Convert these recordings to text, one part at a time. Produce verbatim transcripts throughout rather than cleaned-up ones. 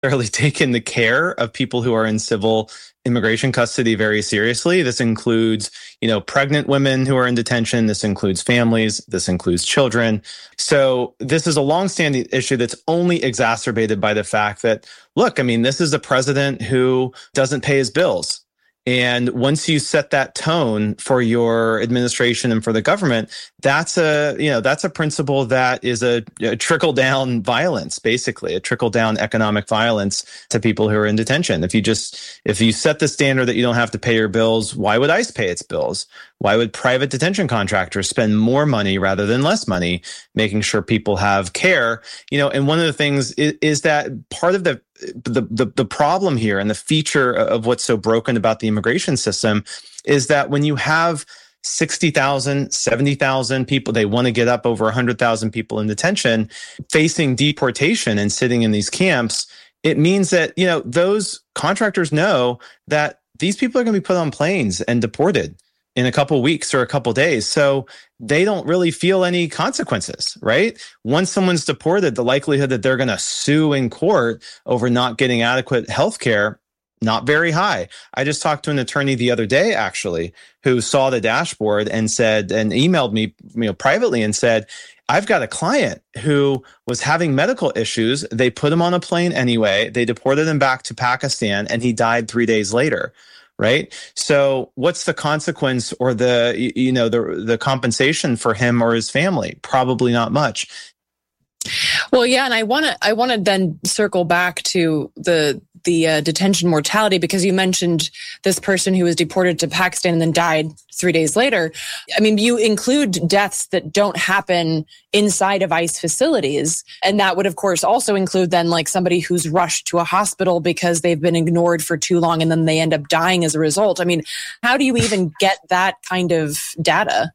necessarily taken the care of people who are in civil immigration custody very seriously. This includes, you know, pregnant women who are in detention. This includes families. This includes children. So this is a longstanding issue that's only exacerbated by the fact that, look, I mean, this is a president who doesn't pay his bills. And once you set that tone for your administration and for the government, that's a, you know, that's a principle that is a, a trickle down violence, basically a trickle down economic violence to people who are in detention. If you just, if you set the standard that you don't have to pay your bills, why would ICE pay its bills? Why would private detention contractors spend more money rather than less money, making sure people have care? You know, and one of the things is, is that part of the The, the the problem here and the feature of what's so broken about the immigration system is that when you have sixty thousand, seventy thousand people, they want to get up over one hundred thousand people in detention facing deportation and sitting in these camps, it means that, you know, those contractors know that these people are going to be put on planes and deported in a couple of weeks or a couple of days. So they don't really feel any consequences, right? Once someone's deported, the likelihood that they're going to sue in court over not getting adequate health care, not very high. I just talked to an attorney the other day, actually, who saw the dashboard and said, and emailed me, you know, privately and said, I've got a client who was having medical issues. They put him on a plane anyway. They deported him back to Pakistan and he died three days later. Right. So what's the consequence or the, you know, the the compensation for him or his family? Probably not much. Well, yeah. And I want to I want to then circle back to the the uh, detention mortality, because you mentioned this person who was deported to Pakistan and then died three days later. I mean, you include deaths that don't happen inside of ICE facilities. And that would, of course, also include then like somebody who's rushed to a hospital because they've been ignored for too long and then they end up dying as a result. I mean, how do you even get that kind of data?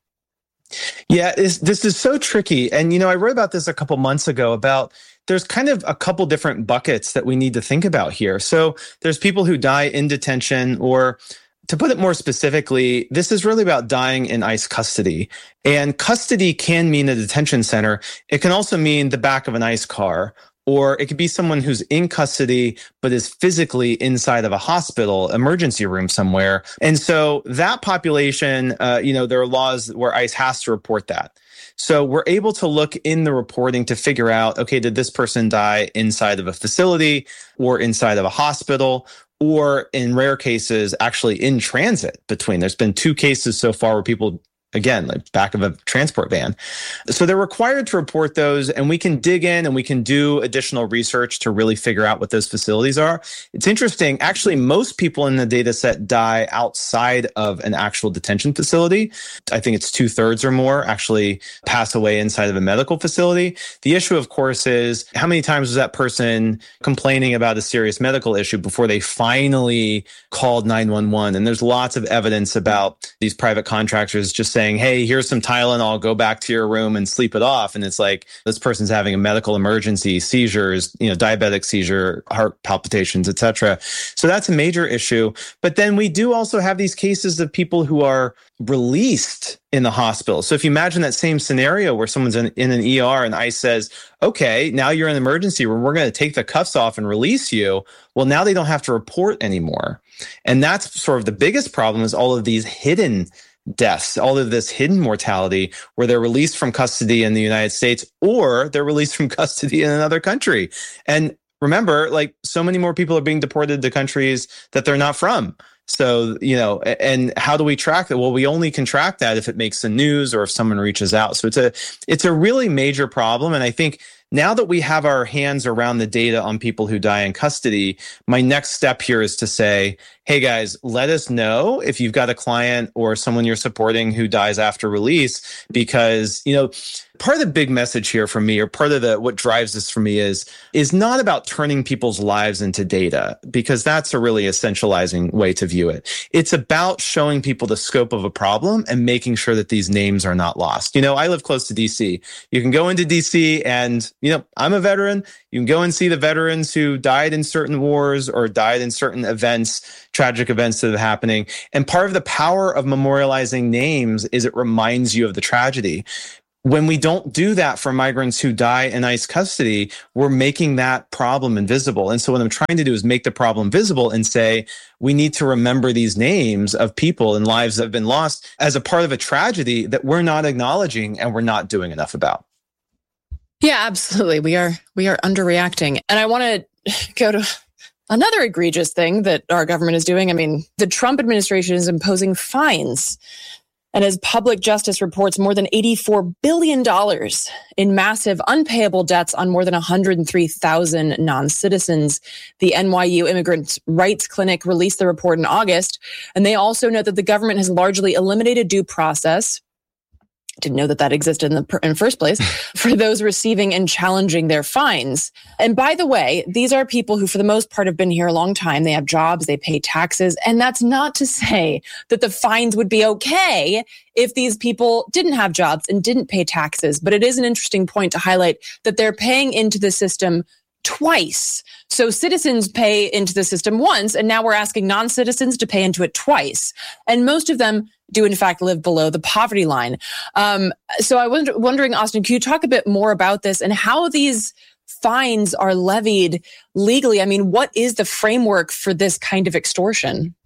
Yeah, this, this is so tricky. And, you know, I wrote about this a couple months ago about there's kind of a couple different buckets that we need to think about here. So there's people who die in detention, or to put it more specifically, this is really about dying in ICE custody. And custody can mean a detention center. It can also mean the back of an ICE car, or it could be someone who's in custody, but is physically inside of a hospital, emergency room somewhere. And so that population, uh, you know, there are laws where ICE has to report that. So we're able to look in the reporting to figure out, okay, did this person die inside of a facility or inside of a hospital, or in rare cases, actually in transit between? There's been two cases so far where people, again, like back of a transport van. So they're required to report those, and we can dig in and we can do additional research to really figure out what those facilities are. It's interesting. Actually, most people in the data set die outside of an actual detention facility. I think it's two thirds or more actually pass away inside of a medical facility. The issue, of course, is how many times was that person complaining about a serious medical issue before they finally called nine one one? And there's lots of evidence about these private contractors just saying, hey, here's some Tylenol, go back to your room and sleep it off. And it's like, this person's having a medical emergency, seizures, you know, diabetic seizure, heart palpitations, et cetera. So that's a major issue. But then we do also have these cases of people who are released in the hospital. So if you imagine that same scenario where someone's in, in an E R and ICE says, okay, now you're in an emergency room, we're going to take the cuffs off and release you. Well, now they don't have to report anymore. And that's sort of the biggest problem, is all of these hidden deaths, all of this hidden mortality, where they're released from custody in the United States or they're released from custody in another country. And remember, like, so many more people are being deported to countries that they're not from. So, you know, and how do we track that? Well, we only can track that if it makes the news or if someone reaches out. So it's a, it's a really major problem. And I think now that we have our hands around the data on people who die in custody, my next step here is to say, hey guys, let us know if you've got a client or someone you're supporting who dies after release, because, you know, part of the big message here for me, or part of the what drives this for me, is is not about turning people's lives into data, because that's a really essentializing way to view it. It's about showing people the scope of a problem and making sure that these names are not lost. You know, I live close to D C. You can go into D C and, you know, I'm a veteran. You can go and see the veterans who died in certain wars or died in certain events, tragic events that are happening. And part of the power of memorializing names is it reminds you of the tragedy. When we don't do that for migrants who die in ICE custody, we're making that problem invisible. And so what I'm trying to do is make the problem visible and say, we need to remember these names of people and lives that have been lost as a part of a tragedy that we're not acknowledging and we're not doing enough about. Yeah, absolutely. We are we are underreacting. And I want to go to another egregious thing that our government is doing. I mean, the Trump administration is imposing fines. And as Public Justice reports, more than eighty-four billion dollars in massive unpayable debts on more than one hundred three thousand non-citizens. The N Y U Immigrant Rights Clinic released the report in August. And they also note that the government has largely eliminated due process. Didn't know that that existed in the in the first place, for those receiving and challenging their fines. And by the way, these are people who, for the most part, have been here a long time. They have jobs, they pay taxes. And that's not to say that the fines would be okay if these people didn't have jobs and didn't pay taxes. But it is an interesting point to highlight that they're paying into the system twice. So citizens pay into the system once, and now we're asking non-citizens to pay into it twice. And most of them do, in fact, live below the poverty line. Um, so I was wondering, Austin, can you talk a bit more about this and how these fines are levied legally? I mean, what is the framework for this kind of extortion?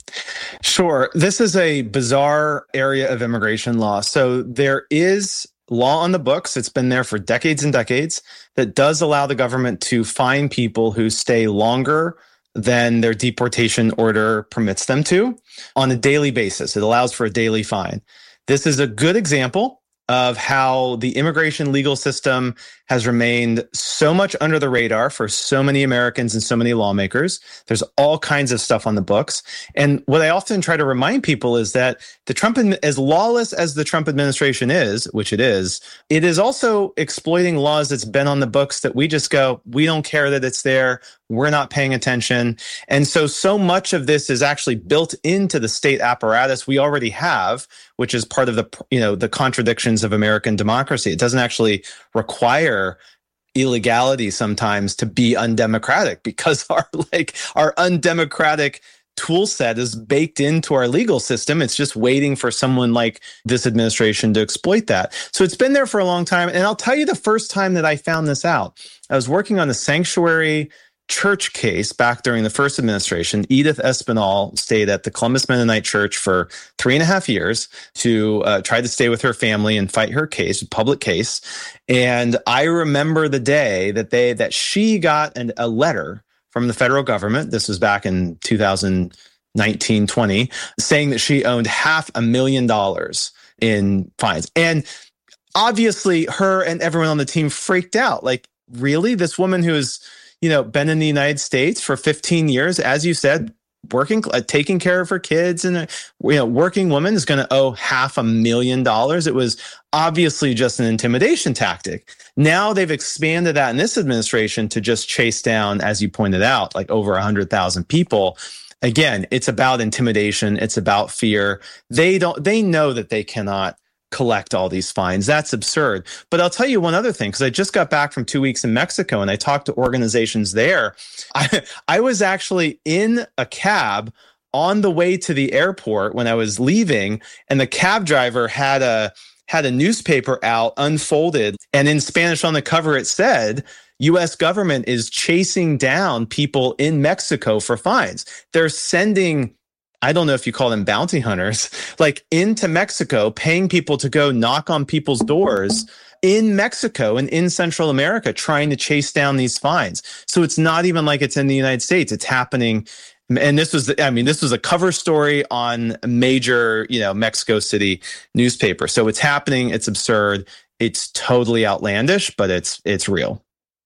Sure. This is a bizarre area of immigration law. So there is law on the books. It's been there for decades and decades that does allow the government to fine people who stay longer than their deportation order permits them to on a daily basis. It allows for a daily fine. This is a good example of how the immigration legal system has remained so much under the radar for so many Americans and so many lawmakers. There's all kinds of stuff on the books. And what I often try to remind people is that the Trump, as lawless as the Trump administration is, which it is, it is also exploiting laws that's been on the books that we just go, we don't care that it's there. We're not paying attention. And so, so much of this is actually built into the state apparatus we already have, which is part of the, you know, the contradictions of American democracy. It doesn't actually require illegality sometimes to be undemocratic because our, like, our undemocratic tool set is baked into our legal system. It's just waiting for someone like this administration to exploit that. So it's been there for a long time. And I'll tell you the first time that I found this out. I was working on the sanctuary church case back during the first administration. Edith Espinal stayed at the Columbus Mennonite Church for three and a half years to uh, try to stay with her family and fight her case, public case. And I remember the day that they that she got an, a letter from the federal government. This was back in two thousand nineteen, twenty, saying that she owned half a million dollars in fines. And obviously, her and everyone on the team freaked out. Like, really? This woman who's you know, been in the United States for fifteen years, as you said, working, uh, taking care of her kids, and, uh, you know, working woman is going to owe half a million dollars. It was obviously just an intimidation tactic. Now they've expanded that in this administration to just chase down, as you pointed out, like over one hundred thousand people. Again, it's about intimidation. It's about fear. They don't, they know that they cannot collect all these fines. That's absurd. But I'll tell you one other thing, because I just got back from two weeks in Mexico and I talked to organizations there. I, I was actually in a cab on the way to the airport when I was leaving, and the cab driver had a had a newspaper out unfolded, and in Spanish on the cover it said, U S government is chasing down people in Mexico for fines. They're sending, I don't know if you call them bounty hunters, like into Mexico, paying people to go knock on people's doors in Mexico and in Central America, trying to chase down these fines. So it's not even like it's in the United States. It's happening. And this was, I mean, this was a cover story on a major, you know, Mexico City newspaper. So it's happening. It's absurd. It's totally outlandish, but it's, it's real.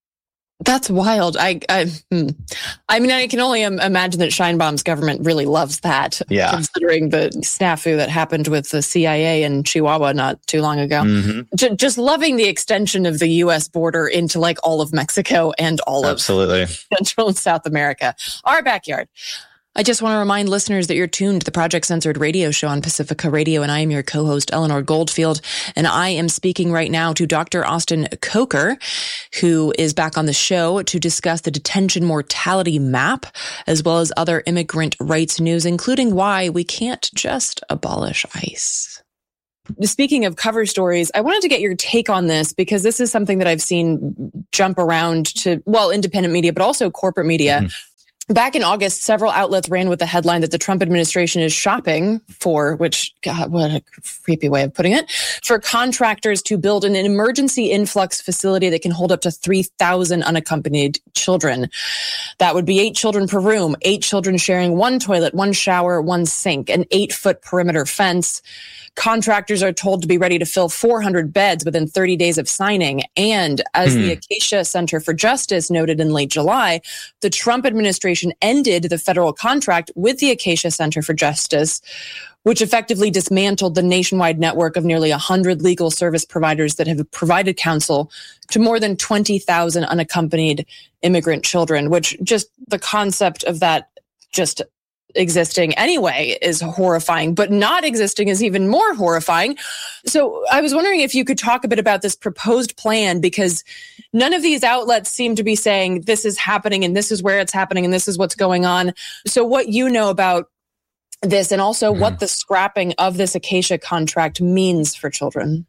That's wild. I, I, hmm. I mean, I can only imagine that Sheinbaum's government really loves that. Yeah. Considering the snafu that happened with the C I A in Chihuahua not too long ago. Mm-hmm. J- just loving the extension of the U S border into like all of Mexico and all Absolutely. of Central and South America. Our backyard. I just want to remind listeners that you're tuned to the Project Censored radio show on Pacifica Radio, and I am your co-host, Eleanor Goldfield, and I am speaking right now to Doctor Austin Coker, who is back on the show to discuss the detention mortality map, as well as other immigrant rights news, including why we can't just abolish ICE. speaking of cover stories, I wanted to get your take on this because this is something that I've seen jump around to, well, independent media, but also corporate media. Mm-hmm. Back in August, several outlets ran with the headline that the Trump administration is shopping for, which, God, what a creepy way of putting it, for contractors to build an emergency influx facility that can hold up to three thousand unaccompanied children. That would be eight children per room, eight children sharing one toilet, one shower, one sink, an eight-foot perimeter fence. Contractors are told to be ready to fill four hundred beds within thirty days of signing. And as mm. the Acacia Center for Justice noted in late July, the Trump administration ended the federal contract with the Acacia Center for Justice, which effectively dismantled the nationwide network of nearly one hundred legal service providers that have provided counsel to more than twenty thousand unaccompanied immigrant children, which just the concept of that just existing anyway is horrifying, but not existing is even more horrifying. So I was wondering if you could talk a bit about this proposed plan, because none of these outlets seem to be saying this is happening and this is where it's happening and this is what's going on. So what you know about this, and also mm-hmm. what the scrapping of this Acacia contract means for children.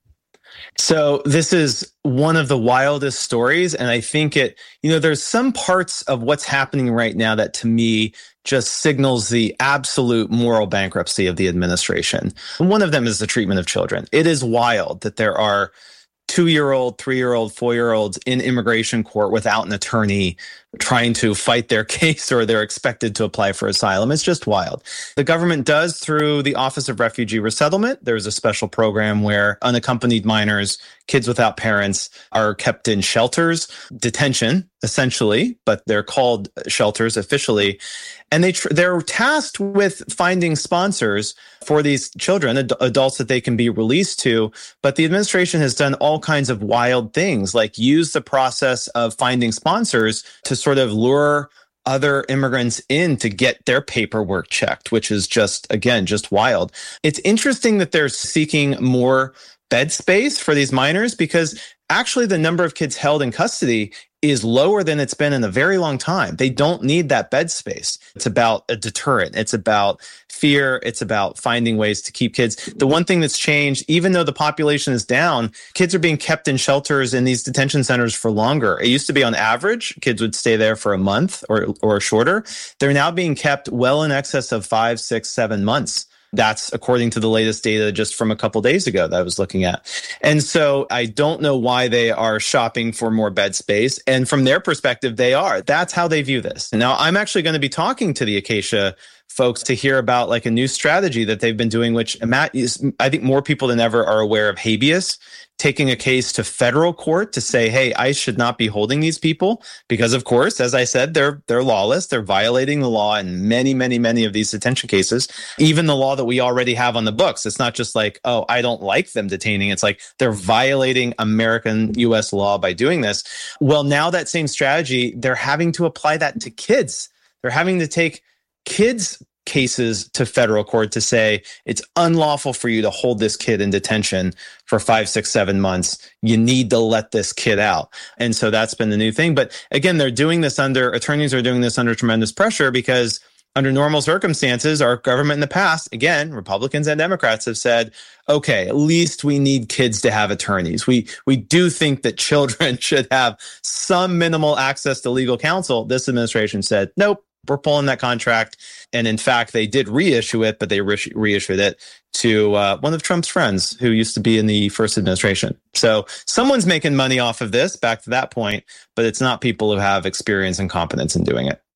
So this is one of the wildest stories. And I think it, you know, there's some parts of what's happening right now that to me just signals the absolute moral bankruptcy of the administration. One of them is the treatment of children. It is wild that there are two-year-old, three-year-old, four-year-olds in immigration court without an attorney trying to fight their case, or they're expected to apply for asylum. It's just wild. The government does, through the Office of Refugee Resettlement, there's a special program where unaccompanied minors, kids without parents, are kept in shelters, detention, essentially, but they're called shelters officially. And they tr- they're tasked with finding sponsors for these children, ad- adults that they can be released to. But the administration has done all kinds of wild things, like use the process of finding sponsors to sort of lure other immigrants in to get their paperwork checked, which is just, again, just wild. It's interesting that they're seeking more bed space for these minors, because actually the number of kids held in custody is lower than it's been in a very long time. They don't need that bed space. It's about a deterrent. It's about fear. It's about finding ways to keep kids. The one thing that's changed, even though the population is down, kids are being kept in shelters in these detention centers for longer. It used to be on average, kids would stay there for a month or, or shorter. They're now being kept well in excess of five, six, seven months. That's according to the latest data just from a couple days ago that I was looking at. And so I don't know why they are shopping for more bed space. And from their perspective, they are. That's how they view this. Now, I'm actually going to be talking to the Acacia folks to hear about like a new strategy that they've been doing, which Matt is, I think more people than ever are aware of habeas, taking a case to federal court to say, hey, ICE should not be holding these people because, of course, as I said, they're they're lawless. They're violating the law in many, many, many of these detention cases, even the law that we already have on the books. It's not just like, oh, I don't like them detaining. It's like they're violating American U S law by doing this. Well, now that same strategy, they're having to apply that to kids. They're having to take kids' cases to federal court to say it's unlawful for you to hold this kid in detention for five, six, seven months. You need to let this kid out. And so that's been the new thing. But again, they're doing this under, attorneys are doing this under tremendous pressure because under normal circumstances, our government in the past, again, Republicans and Democrats have said, okay, at least we need kids to have attorneys. We we do think that children should have some minimal access to legal counsel. This administration said, nope. We're pulling that contract. And in fact, they did reissue it, but they re- reissued it to uh, one of Trump's friends who used to be in the first administration. So someone's making money off of this, back to that point, but it's not people who have experience and competence in doing it.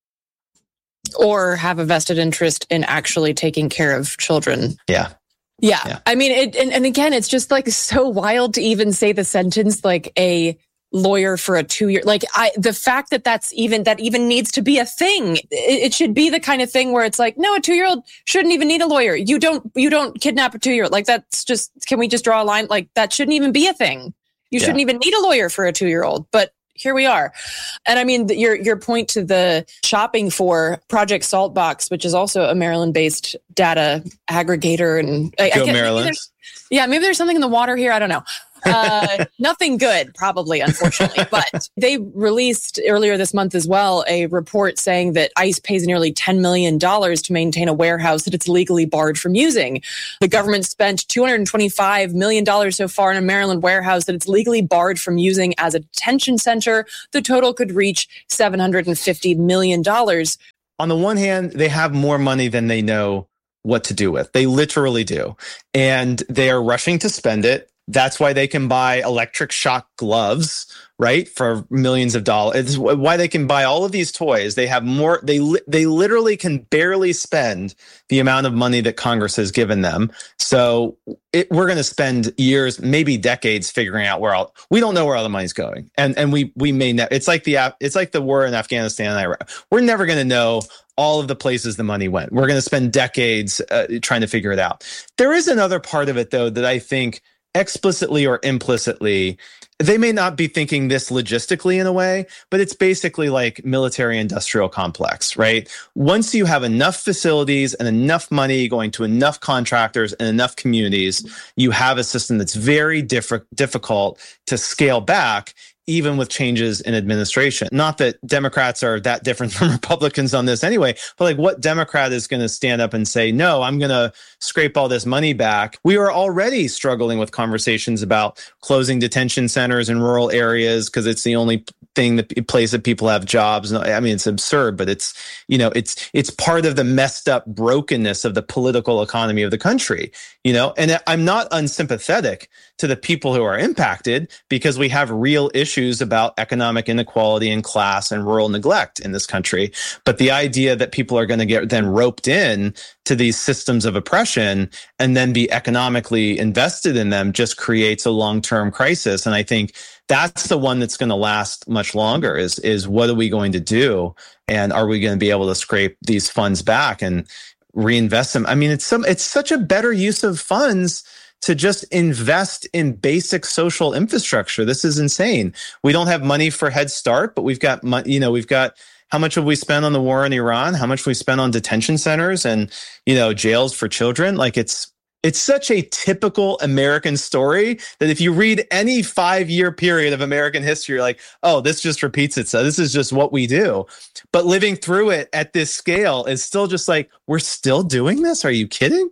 Or have a vested interest in actually taking care of children. Yeah. Yeah. yeah. I mean, it, and, and again, it's just like so wild to even say the sentence like a lawyer for a two year, like I, the fact that that's even, that even needs to be a thing. It, it should be the kind of thing where it's like, no, a two year old shouldn't even need a lawyer. You don't, you don't kidnap a two year old. Like that's just, can we just draw a line? Like that shouldn't even be a thing. You yeah. shouldn't even need a lawyer for a two year old, but here we are. And I mean, your, your point to the shopping for Project Saltbox, which is also a Maryland based data aggregator. And Go I, I Maryland. Maybe yeah, maybe there's something in the water here. I don't know. uh, nothing good, probably, unfortunately. But they released earlier this month as well a report saying that ICE pays nearly ten million dollars to maintain a warehouse that it's legally barred from using. The government spent two hundred twenty-five million dollars so far in a Maryland warehouse that it's legally barred from using as a detention center. The total could reach seven hundred fifty million dollars. On the one hand, they have more money than they know what to do with. They literally do. And they are rushing to spend it. That's why they can buy electric shock gloves, right, for millions of dollars. It's why they can buy all of these toys. They have more. They they literally can barely spend the amount of money that Congress has given them. So it, we're going to spend years, maybe decades, figuring out where all. We don't know where all the money's going, and and we we may never. It's like the it's like the war in Afghanistan and Iraq. We're never going to know all of the places the money went. We're going to spend decades uh, trying to figure it out. There is another part of it, though, that I think explicitly or implicitly, they may not be thinking this logistically in a way, but it's basically like military industrial complex, right? Once you have enough facilities and enough money going to enough contractors and enough communities, you have a system that's very diff- difficult to scale back, even with changes in administration. Not that Democrats are that different from Republicans on this anyway, but like what Democrat is going to stand up and say, no, I'm going to scrape all this money back? We are already struggling with conversations about closing detention centers in rural areas because it's the only thing that place that people have jobs. I mean, it's absurd, but it's, you know, it's, it's part of the messed up brokenness of the political economy of the country, you know, and I'm not unsympathetic to the people who are impacted because we have real issues about economic inequality and class and rural neglect in this country. But the idea that people are going to get then roped in to these systems of oppression and then be economically invested in them just creates a long-term crisis. And I think that's the one that's going to last much longer is, is what are we going to do? And are we going to be able to scrape these funds back and reinvest them? I mean, it's some, it's such a better use of funds to just invest in basic social infrastructure. This is insane. We don't have money for Head Start, but we've got money, you know, we've got how much have we spent on the war in Iran? How much have we spent on detention centers and, you know, jails for children? Like it's, it's such a typical American story that if you read any five-year period of American history, you're like, oh, this just repeats itself. This is just what we do. But living through it at this scale is still just like, we're still doing this? Are you kidding?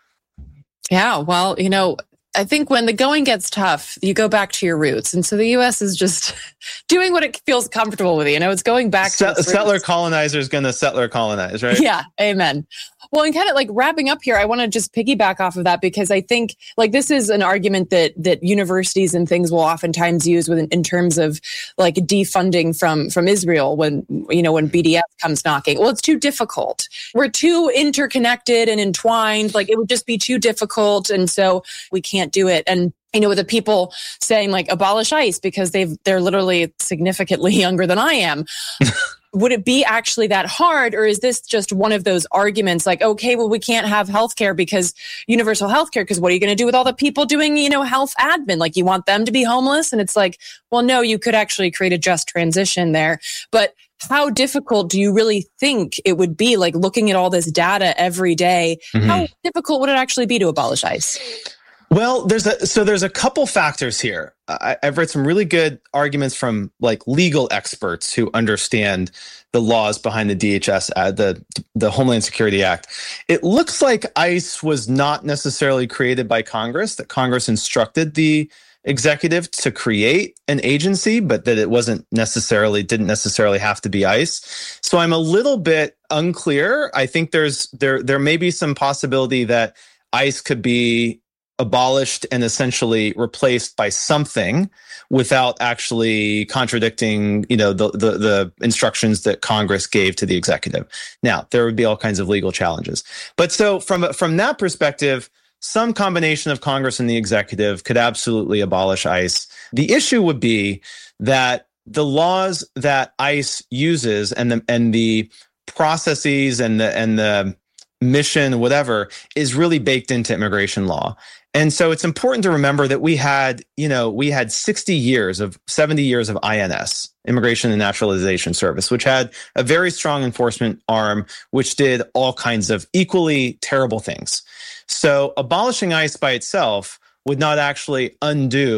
Yeah, well, you know, I think when the going gets tough, you go back to your roots. And so the U S is just doing what it feels comfortable with. You know, it's going back to Set, settler colonizer is going to settler colonize, right? Yeah, amen. Well, and kind of like wrapping up here, I want to just piggyback off of that because I think like this is an argument that that universities and things will oftentimes use with in terms of like defunding from from Israel when you know when B D S comes knocking. Well, it's too difficult. We're too interconnected and entwined. Like it would just be too difficult, and so we can't do it. And you know, with the people saying like abolish ICE because they've they're literally significantly younger than I am. Would it be actually that hard, or is this just one of those arguments like, okay, well, we can't have healthcare because universal healthcare, because what are you going to do with all the people doing, you know, health admin? Like you want them to be homeless? And it's like, well, no, you could actually create a just transition there. But how difficult do you really think it would be, like looking at all this data every day? Mm-hmm. How difficult would it actually be to abolish ICE? Well, there's a so there's a couple factors here. I, I've read some really good arguments from like legal experts who understand the laws behind the D H S, uh, the the Homeland Security Act. It looks like ICE was not necessarily created by Congress; that Congress instructed the executive to create an agency, but that it wasn't necessarily didn't necessarily have to be ICE. So I'm a little bit unclear. I think there's there there may be some possibility that ICE could be abolished and essentially replaced by something without actually contradicting, you know, the, the the instructions that Congress gave to the executive. Now, there would be all kinds of legal challenges. But so from from that perspective, some combination of Congress and the executive could absolutely abolish ICE. The issue would be that the laws that ICE uses and the and the processes and the and the mission, whatever, is really baked into immigration law. And so it's important to remember that we had, you know, we had sixty years of seventy years of I N S, Immigration and Naturalization Service, which had a very strong enforcement arm, which did all kinds of equally terrible things. So abolishing ICE by itself would not actually undo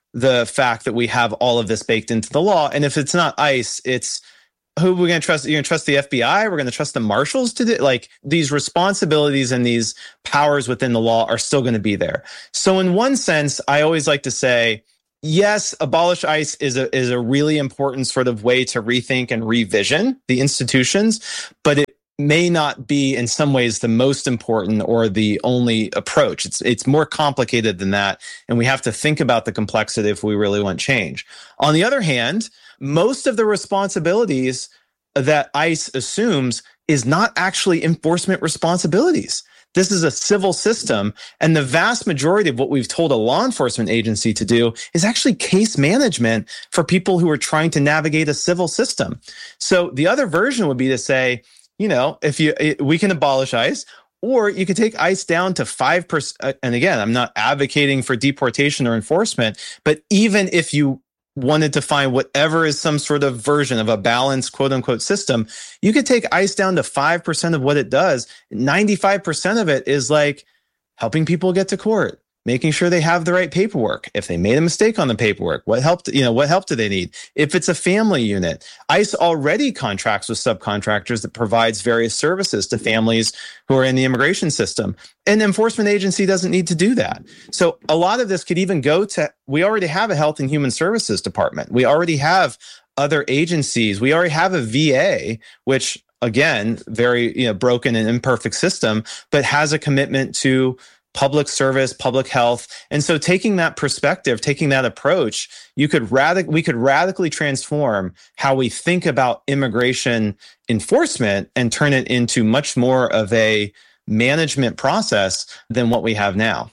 the fact that we have all of this baked into the law. And if it's not ICE, it's who are we going to trust? You're going to trust the F B I? We're going to trust the marshals to do like these responsibilities and these powers within the law are still going to be there. So in one sense, I always like to say, yes, abolish ICE is a is a really important sort of way to rethink and revision the institutions, but it may not be in some ways the most important or the only approach. It's it's more complicated than that, and we have to think about the complexity if we really want change. On the other hand, most of the responsibilities that ICE assumes is not actually enforcement responsibilities. This is a civil system, and the vast majority of what we've told a law enforcement agency to do is actually case management for people who are trying to navigate a civil system. So the other version would be to say, you know, if you, we can abolish ICE, or you could take ICE down to five percent. And again, I'm not advocating for deportation or enforcement, but even if you wanted to find whatever is some sort of version of a balanced quote unquote system, you could take ICE down to five percent of what it does. ninety-five percent of it is like helping people get to court, making sure they have the right paperwork. If they made a mistake on the paperwork, what help, you know, what help do they need? If it's a family unit, ICE already contracts with subcontractors that provides various services to families who are in the immigration system. An enforcement agency doesn't need to do that. So a lot of this could even go to, we already have a Health and Human Services Department. We already have other agencies. We already have a V A, which again, very, you know, broken and imperfect system, but has a commitment to public service, public health. And so taking that perspective, taking that approach, you could radic- we could radically transform how we think about immigration enforcement and turn it into much more of a management process than what we have now.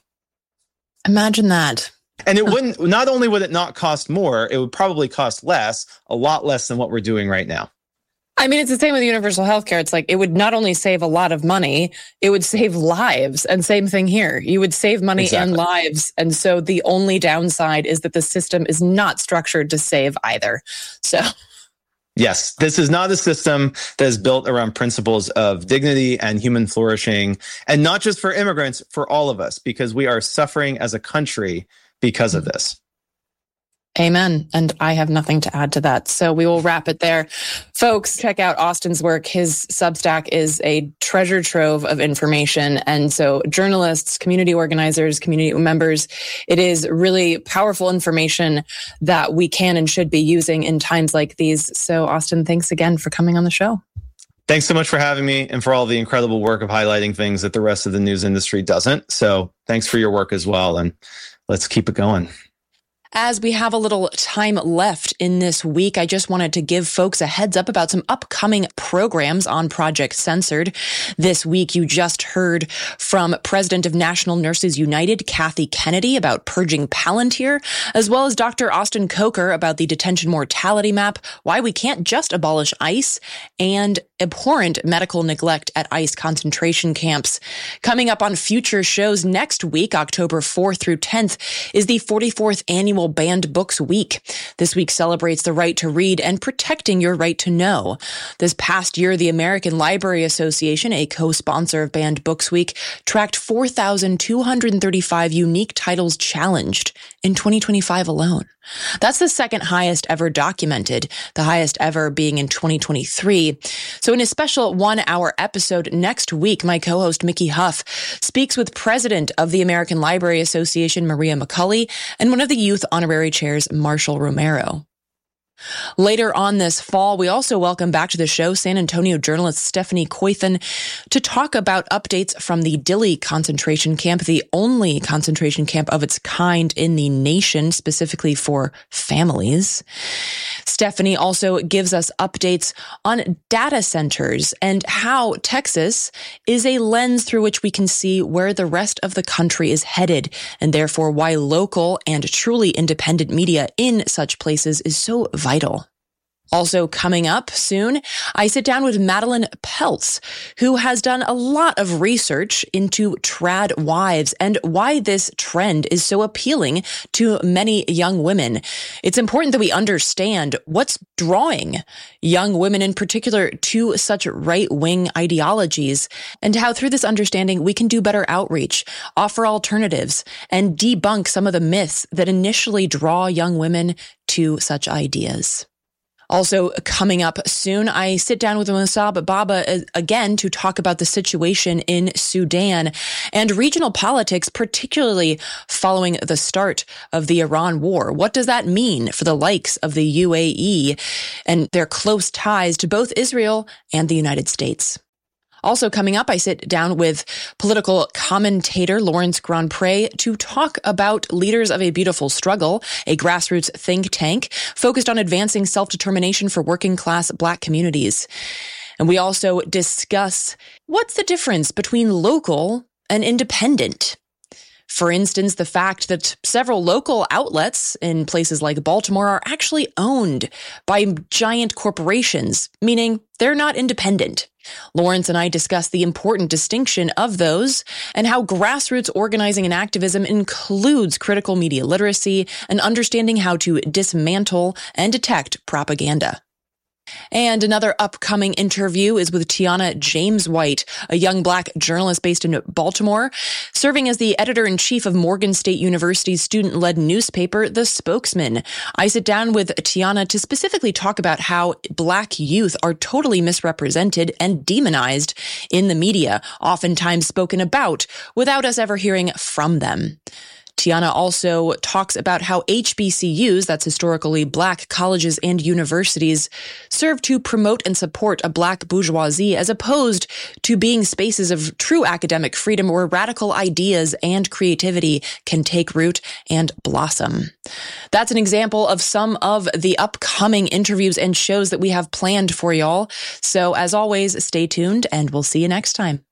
Imagine that. And it wouldn't, not only would it not cost more, it would probably cost less, a lot less than what we're doing right now. I mean, it's the same with universal healthcare. It's like it would not only save a lot of money, it would save lives. And same thing here. You would save money exactly. and lives. And so the only downside is that the system is not structured to save either. So, yes, this is not a system that is built around principles of dignity and human flourishing, and not just for immigrants, for all of us, because we are suffering as a country because of this. Amen. And I have nothing to add to that. So we will wrap it there. Folks, check out Austin's work. His Substack is a treasure trove of information. And so journalists, community organizers, community members, it is really powerful information that we can and should be using in times like these. So Austin, thanks again for coming on the show. Thanks so much for having me and for all the incredible work of highlighting things that the rest of the news industry doesn't. So thanks for your work as well. And let's keep it going. As we have a little time left in this week, I just wanted to give folks a heads up about some upcoming programs on Project Censored. This week, you just heard from President of National Nurses United, Kathy Kennedy, about purging Palantir, as well as Doctor Austin Coker about the detention mortality map, why we can't just abolish ICE, and abhorrent medical neglect at ICE concentration camps. Coming up on future shows next week, October fourth through tenth, is the forty-fourth annual Banned Books Week. This week celebrates the right to read and protecting your right to know. This past year, the American Library Association, a co-sponsor of Banned Books Week, tracked four thousand two hundred thirty-five unique titles challenged in twenty twenty-five alone. That's the second highest ever documented, the highest ever being in twenty twenty-three. So in a special one-hour episode next week, my co-host Mickey Huff speaks with President of the American Library Association, Maria McCulley, and one of the youth honorary chairs, Marshall Romero. Later on this fall, we also welcome back to the show San Antonio journalist Stephanie Coithen to talk about updates from the Dilley concentration camp, the only concentration camp of its kind in the nation, specifically for families. Stephanie also gives us updates on data centers and how Texas is a lens through which we can see where the rest of the country is headed, and therefore why local and truly independent media in such places is so vital. Also coming up soon, I sit down with Madeline Peltz, who has done a lot of research into trad wives and why this trend is so appealing to many young women. It's important that we understand what's drawing young women in particular to such right-wing ideologies, and how through this understanding we can do better outreach, offer alternatives, and debunk some of the myths that initially draw young women to such ideas. Also coming up soon, I sit down with Musab Baba again to talk about the situation in Sudan and regional politics, particularly following the start of the Iran war. What does that mean for the likes of the U A E and their close ties to both Israel and the United States? Also coming up, I sit down with political commentator Lawrence Grandpré to talk about Leaders of a Beautiful Struggle, a grassroots think tank focused on advancing self-determination for working-class Black communities. And we also discuss what's the difference between local and independent. For instance, the fact that several local outlets in places like Baltimore are actually owned by giant corporations, meaning they're not independent. Lawrence and I discuss the important distinction of those and how grassroots organizing and activism includes critical media literacy and understanding how to dismantle and detect propaganda. And another upcoming interview is with Tiana James White, a young Black journalist based in Baltimore, serving as the editor-in-chief of Morgan State University's student-led newspaper, The Spokesman. I sit down with Tiana to specifically talk about how Black youth are totally misrepresented and demonized in the media, oftentimes spoken about without us ever hearing from them. Tiana also talks about how H B C Us, that's historically Black colleges and universities, serve to promote and support a Black bourgeoisie as opposed to being spaces of true academic freedom where radical ideas and creativity can take root and blossom. That's an example of some of the upcoming interviews and shows that we have planned for y'all. So as always, stay tuned and we'll see you next time.